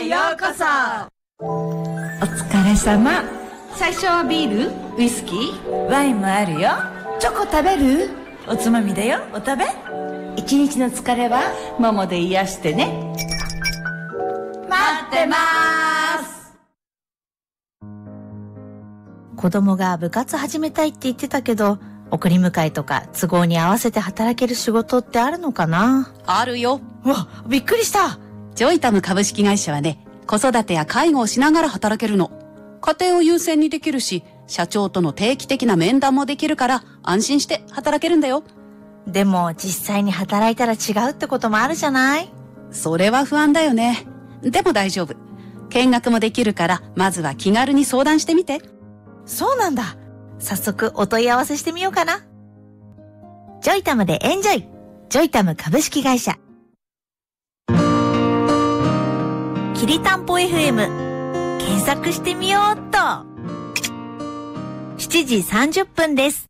へようこそ。 お疲れ様。 最初はビール、ウイスキー、 ワインもあるよ。チョコ食べる？おつまみだよ。お食べ。一日の疲れはももで癒してね。待ってます。 子供が部活始めたいって言ってたけど、送り迎えとか都合に合わせて働ける仕事ってあるのかな？ あるよ。 うわ、びっくりした。 ジョイタム株式会社はね、子育てや介護をしながら働けるの。家庭を優先にできるし、社長との定期的な面談もできるから安心して働けるんだよ。 でも実際に働いたら違うってこともあるじゃない？ それは不安だよね。でも大丈夫。見学もできるから、まずは気軽に相談してみて。 そうなんだ。早速お問い合わせしてみようかな。ジョイタムでエンジョイ。ジョイタム株式会社。きりたんぽ FM 検索してみようっと。7時30分です。